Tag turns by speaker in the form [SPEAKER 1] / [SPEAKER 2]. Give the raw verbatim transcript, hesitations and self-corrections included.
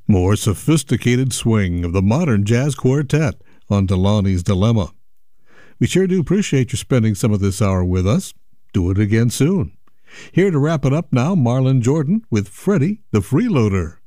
[SPEAKER 1] More sophisticated swing of the modern jazz quartet on Delaunay's Dilemma. We sure do appreciate you spending some of this hour with us. Do it again soon. Here to wrap it up now, Marlon Jordan with Freddie the Freeloader.